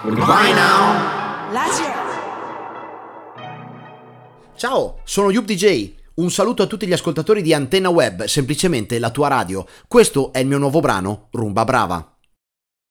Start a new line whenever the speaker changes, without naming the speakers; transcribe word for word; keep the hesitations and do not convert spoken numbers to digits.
Goodbye now.
Lazio.
Ciao, sono Yup D J. Un saluto a tutti gli ascoltatori di Antenna Web, semplicemente la tua radio. Questo è il mio nuovo brano, Rumba Brava.